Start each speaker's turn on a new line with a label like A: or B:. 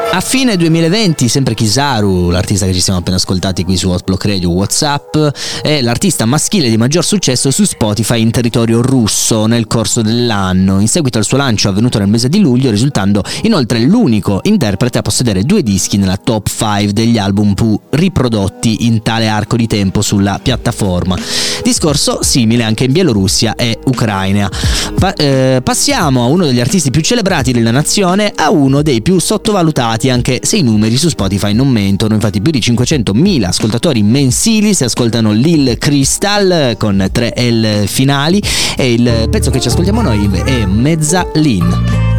A: A fine 2020, sempre Kizaru, l'artista che ci siamo appena ascoltati qui su Hotblock Radio WhatsApp, è l'artista maschile di maggior successo su Spotify in territorio russo nel corso dell'anno. In seguito al suo lancio avvenuto nel mese di luglio, risultando inoltre l'unico interprete a possedere 2 dischi nella top 5 degli album più riprodotti in tale arco di tempo sulla piattaforma. Discorso simile anche in Bielorussia e Ucraina. Passiamo a uno degli artisti più celebrati della nazione, a uno dei più sottovalutati, anche se i numeri su Spotify non mentono. Infatti più di 500.000 ascoltatori mensili si ascoltano Lil Crystal con 3 L finali, e il pezzo che ci ascoltiamo noi è Mezzalin.